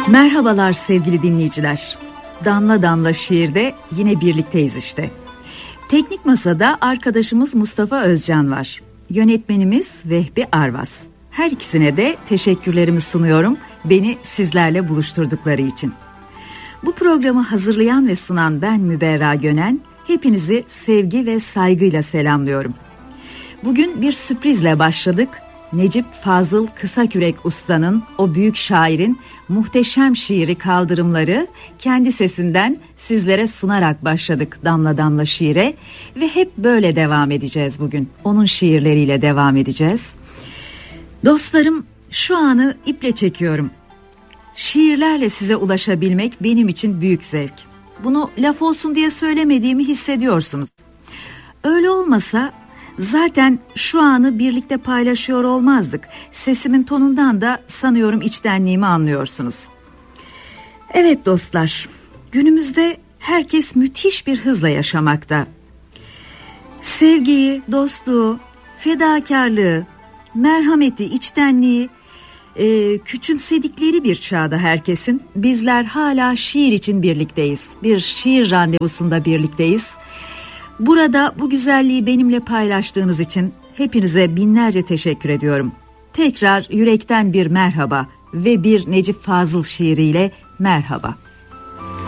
Merhabalar sevgili dinleyiciler. Damla Damla Şiir'de yine birlikteyiz işte. Teknik Masa'da arkadaşımız Mustafa Özcan var. Yönetmenimiz Vehbi Arvas. Her ikisine de teşekkürlerimi sunuyorum beni sizlerle buluşturdukları için. Bu programı hazırlayan ve sunan ben Müberra Gönen. Hepinizi sevgi ve saygıyla selamlıyorum. Bugün bir sürprizle başladık. Necip Fazıl Kısakürek Usta'nın, o büyük şairin muhteşem şiiri Kaldırımları kendi sesinden sizlere sunarak başladık Damla Damla Şiir'e ve hep böyle devam edeceğiz bugün. Onun şiirleriyle devam edeceğiz. Dostlarım, şu anı iple çekiyorum. Şiirlerle size ulaşabilmek benim için büyük zevk. Bunu laf olsun diye söylemediğimi hissediyorsunuz. Öyle olmasa zaten şu anı birlikte paylaşıyor olmazdık. Sesimin tonundan da sanıyorum içtenliğimi anlıyorsunuz. Evet dostlar, günümüzde herkes müthiş bir hızla yaşamakta. Sevgiyi, dostluğu, fedakarlığı, merhameti, içtenliği küçümsedikleri bir çağda herkesin, bizler hala şiir için birlikteyiz. Bir şiir randevusunda birlikteyiz. Burada bu güzelliği benimle paylaştığınız için hepinize binlerce teşekkür ediyorum. Tekrar yürekten bir merhaba ve bir Necip Fazıl şiiriyle merhaba.